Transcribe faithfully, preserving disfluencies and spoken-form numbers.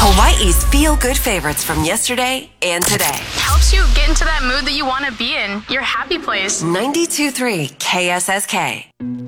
Hawaii's feel-good favorites from yesterday and today. Helps you get into that mood that you want to be in, your happy place. ninety-two point three K S S K.